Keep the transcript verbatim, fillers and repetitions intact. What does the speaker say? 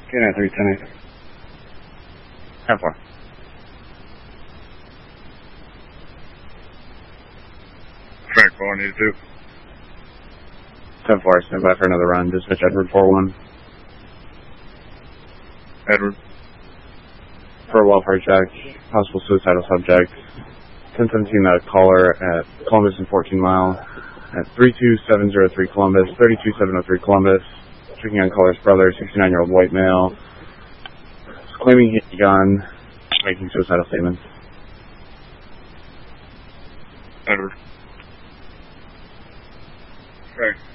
Good night, three ten eight. ten four. Frank four eighty-two. ten four, stand by for another run. Dispatch Edward four one. Edward. For a welfare check, possible suicidal subject. ten seventeen, uh, caller at Columbus and fourteen mile at three two seven zero three Columbus, three two seven zero three Columbus. Checking on caller's brother, sixty-nine-year-old white male. Claiming he had a gun, making suicidal statements. Edward. Frank.